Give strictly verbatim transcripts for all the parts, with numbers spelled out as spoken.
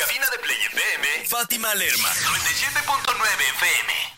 cabina de Play F M, Fátima Lerma, noventa y siete punto nueve F M.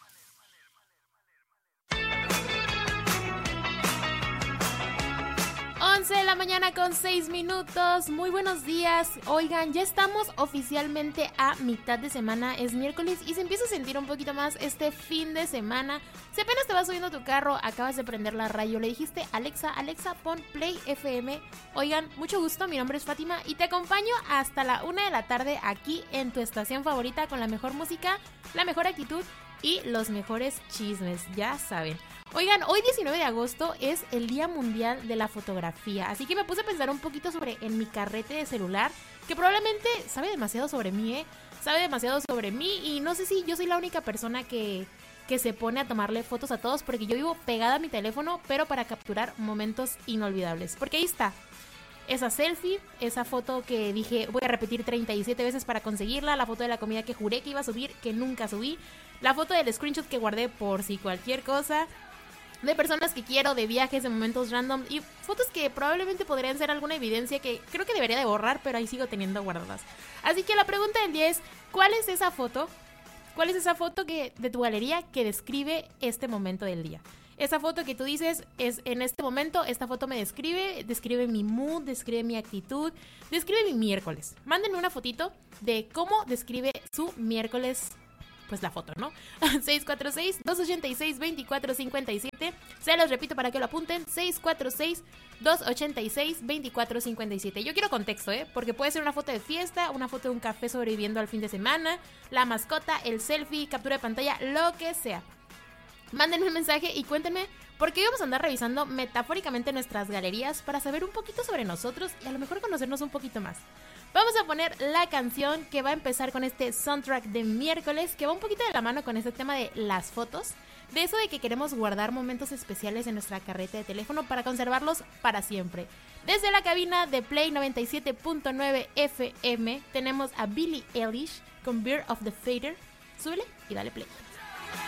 once de la mañana con seis minutos. Muy buenos días. Oigan, ya estamos oficialmente a mitad de semana. Es miércoles y se empieza a sentir un poquito más este fin de semana. Si apenas te vas subiendo a tu carro, acabas de prender la radio, le dijiste Alexa, Alexa, pon Play F M. Oigan, mucho gusto, mi nombre es Fátima y te acompaño hasta la una de la tarde aquí en tu estación favorita con la mejor música, la mejor actitud y los mejores chismes, ya saben. Oigan, hoy diecinueve de agosto es el Día Mundial de la Fotografía, así que me puse a pensar un poquito sobre en mi carrete de celular, que probablemente sabe demasiado sobre mí, ¿eh? Sabe demasiado sobre mí y no sé si yo soy la única persona que, que se pone a tomarle fotos a todos, porque yo vivo pegada a mi teléfono, pero para capturar momentos inolvidables. Porque ahí está, esa selfie, esa foto que dije voy a repetir treinta y siete veces para conseguirla, la foto de la comida que juré que iba a subir, que nunca subí, la foto del screenshot que guardé por si cualquier cosa, de personas que quiero, de viajes, de momentos random y fotos que probablemente podrían ser alguna evidencia que creo que debería de borrar, pero ahí sigo teniendo guardadas. Así que la pregunta del día es, ¿cuál es esa foto? ¿Cuál es esa foto que, de tu galería que describe este momento del día? Esa foto que tú dices es en este momento, esta foto me describe, describe mi mood, describe mi actitud, describe mi miércoles. Mándenme una fotito de cómo describe su miércoles, pues la foto, ¿no? seis cuatro seis, dos ocho seis, dos cuatro cinco siete. Se los repito para que lo apunten. seis cuatro seis, dos ocho seis, dos cuatro cinco siete. Yo quiero contexto, ¿eh? Porque puede ser una foto de fiesta, una foto de un café sobreviviendo al fin de semana, la mascota, el selfie, captura de pantalla, lo que sea. Mándenme un mensaje y cuéntenme por qué vamos a andar revisando metafóricamente nuestras galerías para saber un poquito sobre nosotros y a lo mejor conocernos un poquito más. Vamos a poner la canción que va a empezar con este soundtrack de miércoles, que va un poquito de la mano con este tema de las fotos, de eso de que queremos guardar momentos especiales en nuestra carreta de teléfono para conservarlos para siempre. Desde la cabina de Play noventa y siete punto nueve F M tenemos a Billie Eilish con Beard of the Fader. Súbele y dale play.